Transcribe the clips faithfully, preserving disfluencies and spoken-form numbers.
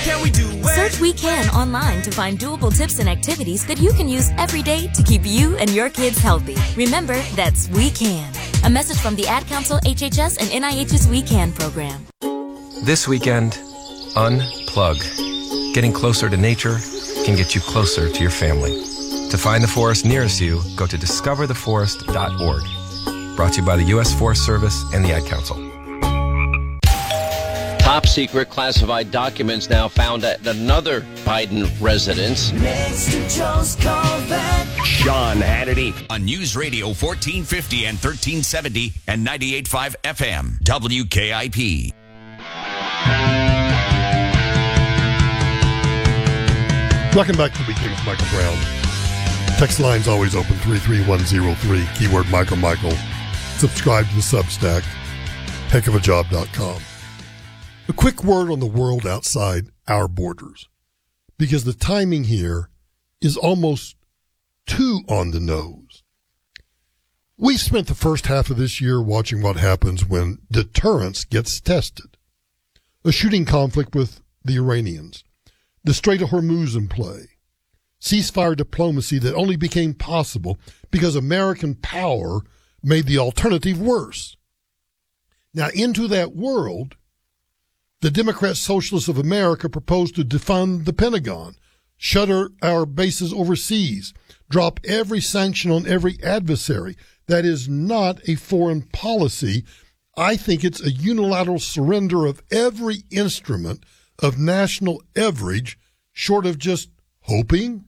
can we do it? Search We Can online to find doable tips and activities that you can use every day to keep you and your kids healthy. Remember, that's We Can. A message from the Ad Council, H H S, and N I H's We Can program. This weekend, unplug. Getting closer to nature can get you closer to your family. To find the forest nearest you, go to discover the forest dot org. Brought to you by the U S Forest Service and the Ad Council. Top secret classified documents now found at another Biden residence. Next to Joe's Corvette. Sean Hannity on News Radio fourteen fifty and thirteen seventy and ninety-eight point five F M W K I P. Welcome back to the weekend with Michael Brown. Text line's always open, three three one zero three, keyword Michael Michael. Subscribe to the Substack, heck of a job dot com. A quick word on the world outside our borders, because the timing here is almost too on the nose. We've spent the first half of this year watching what happens when deterrence gets tested. A shooting conflict with the Iranians, the Strait of Hormuz in play, ceasefire diplomacy that only became possible because American power made the alternative worse. Now, into that world, the Democrat Socialists of America proposed to defund the Pentagon, shutter our bases overseas, drop every sanction on every adversary. That is not a foreign policy. I think it's a unilateral surrender of every instrument of national leverage, short of just hoping.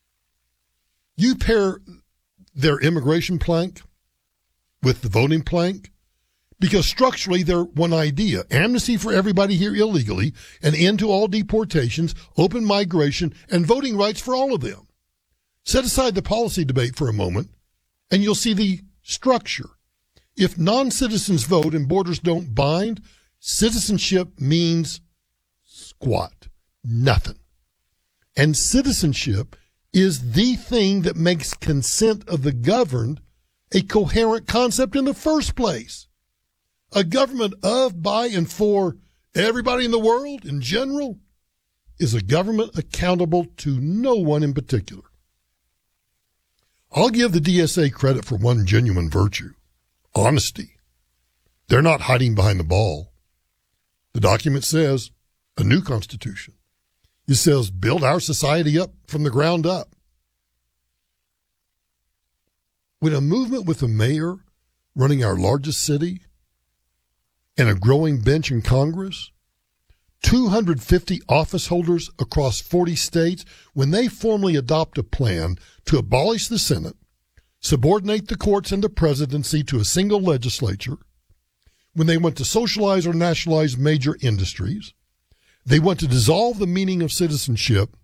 You pair their immigration plank with the voting plank, because structurally they're one idea: amnesty for everybody here illegally, an end to all deportations, open migration, and voting rights for all of them. Set aside the policy debate for a moment, and you'll see the structure. If non-citizens vote and borders don't bind, citizenship means squat, nothing. And citizenship is the thing that makes consent of the governed a coherent concept in the first place. A government of, by, and for everybody in the world in general is a government accountable to no one in particular. I'll give the D S A credit for one genuine virtue: honesty. They're not hiding behind the ball. The document says a new constitution. It says build our society up from the ground up. When a movement with a mayor running our largest city and a growing bench in Congress, two hundred fifty office holders across forty states, when they formally adopt a plan to abolish the Senate, subordinate the courts and the presidency to a single legislature, when they want to socialize or nationalize major industries, they want to dissolve the meaning of citizenship,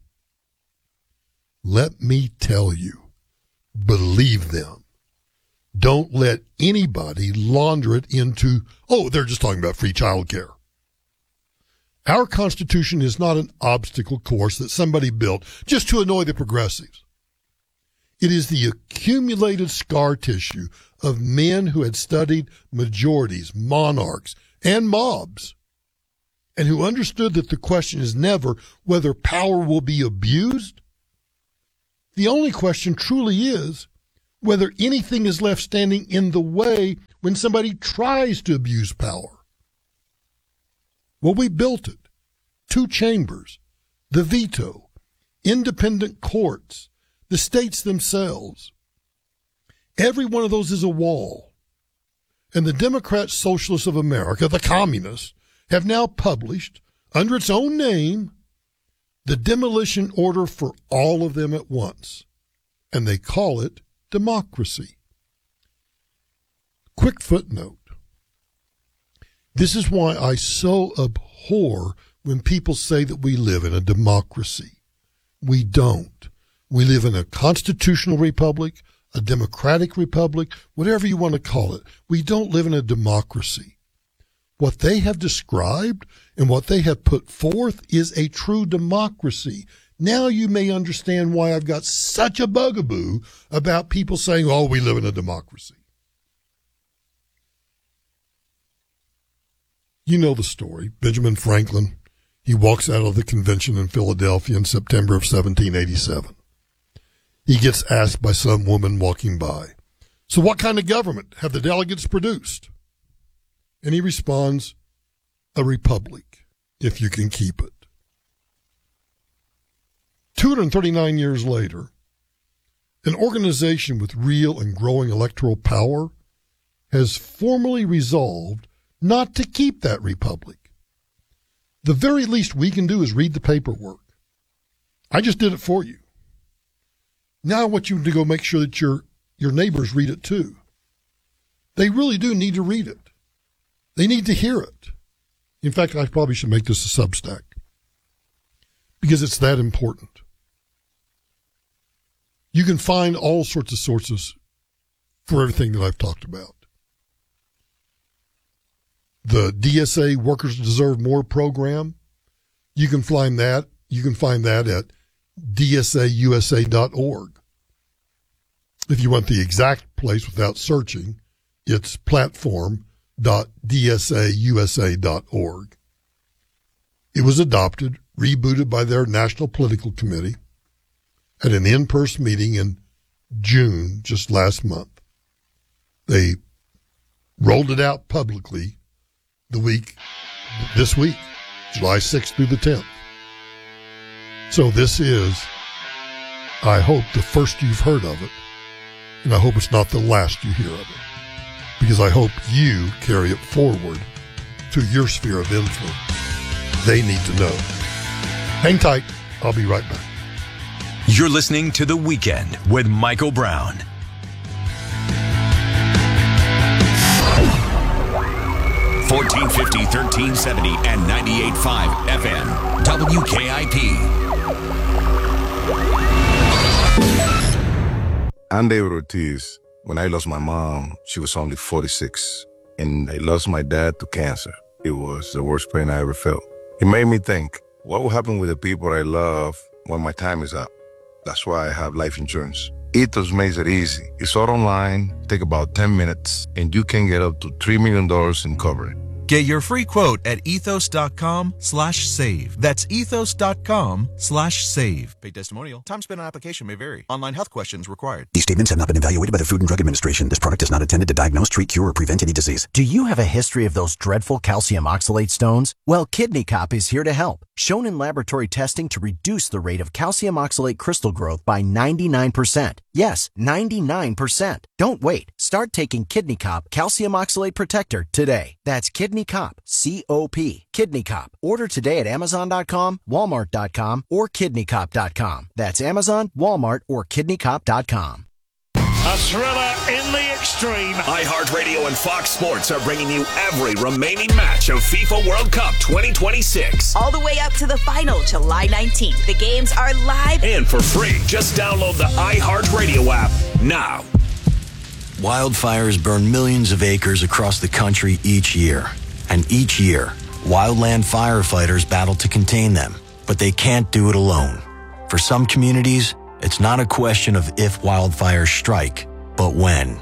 let me tell you, believe them. Don't let anybody launder it into, oh, they're just talking about free child care. Our Constitution is not an obstacle course that somebody built just to annoy the progressives. It is the accumulated scar tissue of men who had studied majorities, monarchs, and mobs, and who understood that the question is never whether power will be abused. The only question truly is whether anything is left standing in the way when somebody tries to abuse power. Well, we built it. Two chambers, the veto, independent courts, the states themselves. Every one of those is a wall. And the Democrat Socialists of America, the communists, have now published, under its own name, the demolition order for all of them at once. And they call it democracy. Quick footnote. This is why I so abhor when people say that we live in a democracy. We don't. We live in a constitutional republic, a democratic republic, whatever you want to call it. We don't live in a democracy. What they have described and what they have put forth is a true democracy. Now you may understand why I've got such a bugaboo about people saying, oh, we live in a democracy. You know the story. Benjamin Franklin, He walks out of the convention in Philadelphia in September of seventeen eighty-seven. He gets asked by some woman walking by, "So what kind of government have the delegates produced?" And he responds, "A republic, if you can keep it." two hundred thirty-nine years later, an organization with real and growing electoral power has formally resolved not to keep that republic. The very least we can do is read the paperwork. I just did it for you. Now I want you to go make sure that your, your neighbors read it too. They really do need to read it. They need to hear it. In fact, I probably should make this a Substack because it's that important. You can find all sorts of sources for everything that I've talked about. The D S A Workers Deserve More program, you can find that. You can find that at D S A U S A dot org. If you want the exact place without searching, it's platform dot D S A U S A dot org. It was adopted, rebooted by their National Political Committee at an in-person meeting in June, just last month. They rolled it out publicly the week, this week, July sixth through the tenth. So this is, I hope, the first you've heard of it, and I hope it's not the last you hear of it, because I hope you carry it forward to your sphere of influence. They need to know. Hang tight. I'll be right back. You're listening to The Weekend with Michael Brown. fourteen fifty, thirteen seventy, and ninety-eight point five F M. W K I P. I'm David Ortiz. When I lost my mom, she was only forty-six. And I lost my dad to cancer. It was the worst pain I ever felt. It made me think, what will happen with the people I love when my time is up? That's why I have life insurance. Ethos makes it easy. It's all online, take about ten minutes, and you can get up to three million dollars in coverage. Get your free quote at ethos.com slash save. That's ethos.com slash save. Paid testimonial. Time spent on application may vary. Online health questions required. These statements have not been evaluated by the Food and Drug Administration. This product is not intended to diagnose, treat, cure, or prevent any disease. Do you have a history of those dreadful calcium oxalate stones? Well, Kidney Cop is here to help. Shown in laboratory testing to reduce the rate of calcium oxalate crystal growth by ninety-nine percent. Yes, ninety-nine percent. Don't wait. Start taking Kidney Cop Calcium Oxalate Protector today. That's Kidney Cop, C O P. Kidney Cop. Order today at amazon dot com, walmart dot com, or kidney cop dot com. That's Amazon, Walmart, or kidney cop dot com. A thriller in the extreme. iHeartRadio and Fox Sports are bringing you every remaining match of FIFA World Cup twenty twenty-six. All the way up to the final, July nineteenth. The games are live and for free. Just download the iHeartRadio app now. Wildfires burn millions of acres across the country each year. And each year, wildland firefighters battle to contain them. But they can't do it alone. For some communities, it's not a question of if wildfires strike, but when.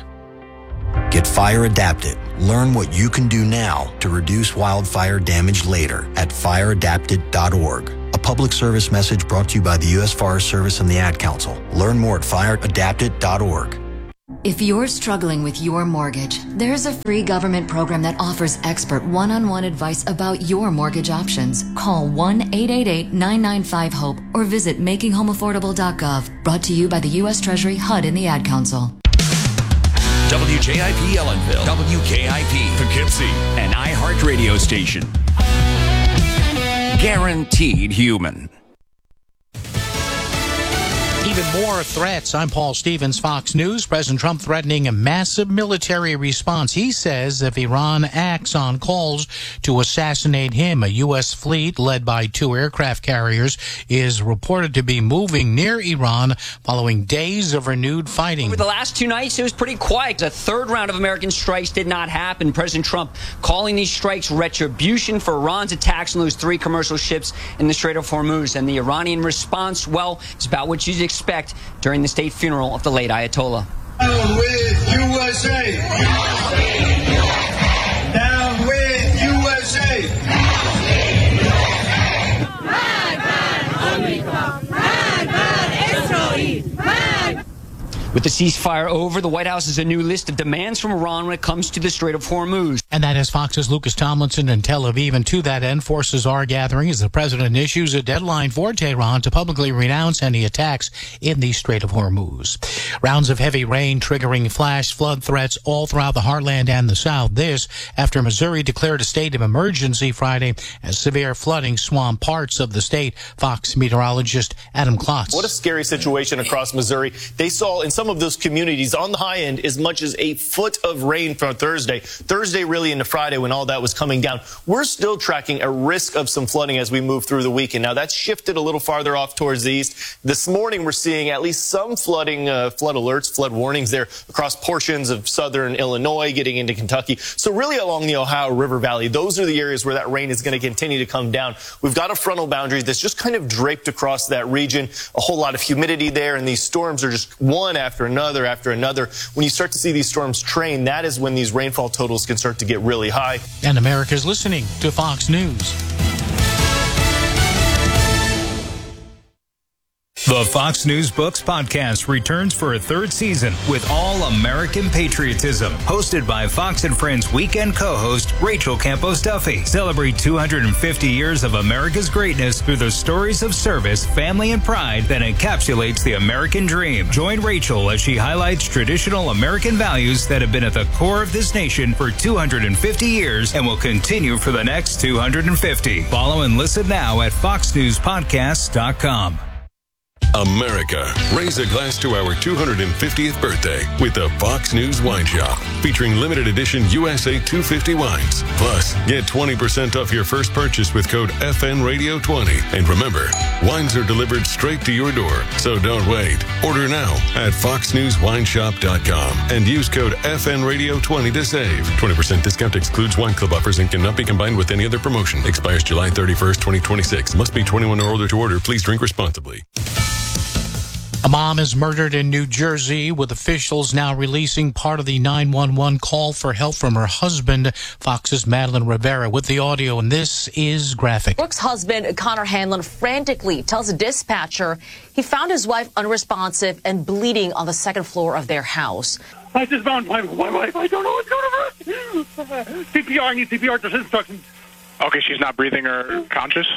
Get fire adapted. Learn what you can do now to reduce wildfire damage later at fire adapted dot org. A public service message brought to you by the U S Forest Service and the Ad Council. Learn more at fire adapted dot org. If you're struggling with your mortgage, there's a free government program that offers expert one-on-one advice about your mortgage options. Call one eight eight eight, nine nine five, HOPE or visit making home affordable dot gov. Brought to you by the U S Treasury, H U D, and the Ad Council. W K I P Ellenville, W K I P Poughkeepsie, an iHeart radio station. Guaranteed human. Even more threats. I'm Paul Stevens, Fox News. President Trump threatening a massive military response. He says if Iran acts on calls to assassinate him, a U S fleet led by two aircraft carriers is reported to be moving near Iran following days of renewed fighting. Over the last two nights, it was pretty quiet. A third round of American strikes did not happen. President Trump calling these strikes retribution for Iran's attacks on those three commercial ships in the Strait of Hormuz. And the Iranian response, well, it's about what you'd expect during the state funeral of the late Ayatollah. Down with U S A! Down with U S A! With the ceasefire over, the White House has a new list of demands from Iran when it comes to the Strait of Hormuz. And that is Fox's Lucas Tomlinson in Tel Aviv. And to that end, forces are gathering as the president issues a deadline for Tehran to publicly renounce any attacks in the Strait of Hormuz. Rounds of heavy rain triggering flash flood threats all throughout the heartland and the South. This after Missouri declared a state of emergency Friday as severe flooding swamped parts of the state. Fox meteorologist Adam Klotz. What a scary situation across Missouri. They saw in some of those communities on the high end as much as a foot of rain from Thursday. Thursday really into Friday when all that was coming down. We're still tracking a risk of some flooding as we move through the weekend. Now that's shifted a little farther off towards the east. This morning we're seeing at least some flooding, uh, flood alerts, flood warnings there across portions of southern Illinois, getting into Kentucky. So really along the Ohio River Valley, those are the areas where that rain is going to continue to come down. We've got a frontal boundary that's just kind of draped across that region. A whole lot of humidity there, and these storms are just one after another after another. When you start to see these storms train, that is when these rainfall totals can start to get really high. And America's listening to Fox News. The Fox News Books podcast returns for a third season with all American patriotism. Hosted by Fox and Friends weekend co-host Rachel Campos Duffy. Celebrate two hundred fifty years of America's greatness through the stories of service, family, and pride that encapsulates the American dream. Join Rachel as she highlights traditional American values that have been at the core of this nation for two hundred fifty years and will continue for the next two hundred fifty. Follow and listen now at fox news podcast dot com. America, raise a glass to our two hundred fiftieth birthday with the Fox News Wine Shop, featuring limited edition U S A two fifty wines. Plus, get twenty percent off your first purchase with code F N Radio twenty. And remember, wines are delivered straight to your door, so don't wait. Order now at fox news wine shop dot com and use code F N Radio twenty to save. twenty percent discount excludes wine club offers and cannot be combined with any other promotion. Expires July thirty-first, twenty twenty-six. Must be twenty-one or older to order. Please drink responsibly. A mom is murdered in New Jersey, with officials now releasing part of the nine one one call for help from her husband. Fox's Madeline Rivera with the audio, and this is graphic. Brooke's husband, Connor Hanlon, frantically tells a dispatcher he found his wife unresponsive and bleeding on the second floor of their house. I just found my, my wife. I don't know what's going on. C P R, I need C P R, just instructions. Okay, she's not breathing or conscious?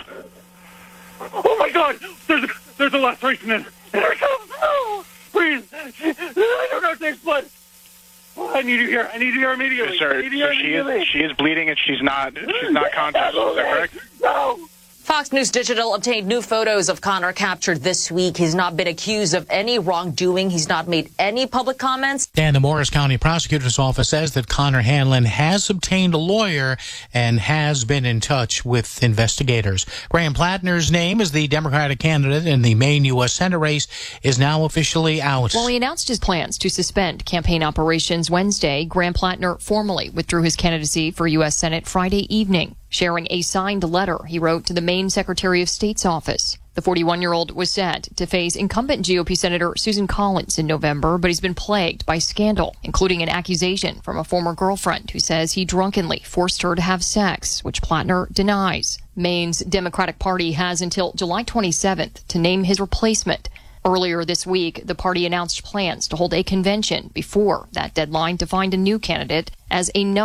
Oh, my God. There's a, there's a laceration in her. No, please. I don't know if there's blood. I need you here. I need you here immediately. Yes, sir. I need you So here she immediately. is she is bleeding and she's not she's not conscious. Is that correct? No. Fox News Digital obtained new photos of Connor captured this week. He's not been accused of any wrongdoing. He's not made any public comments. And the Morris County Prosecutor's Office says that Connor Hanlon has obtained a lawyer and has been in touch with investigators. Graham Plattner's name as the Democratic candidate in the Maine U S Senate race is now officially out. While he announced his plans to suspend campaign operations Wednesday, Graham Plattner formally withdrew his candidacy for U S Senate Friday evening, sharing a signed letter he wrote to the Maine Secretary of State's office. The forty-one-year-old was set to face incumbent G O P Senator Susan Collins in November, but he's been plagued by scandal, including an accusation from a former girlfriend who says he drunkenly forced her to have sex, which Plattner denies. Maine's Democratic Party has until July twenty-seventh to name his replacement. Earlier this week, the party announced plans to hold a convention before that deadline to find a new candidate as a no